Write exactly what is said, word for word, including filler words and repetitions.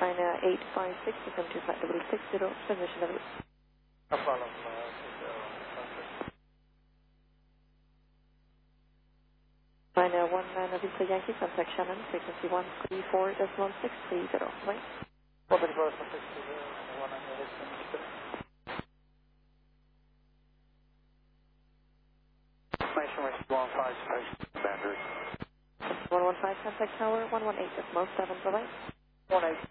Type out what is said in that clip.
China eight five six, come to flight W six zero, transmission level. No problem. Uh, China one nine Vista Yankee, contact Shannon, frequency one three four decimal six three zero. Right? one three four six three zero, one nine Vista. Nationwide one five six, Commander. one one five, contact tower one one eight decimal seven, bye bye. one eight.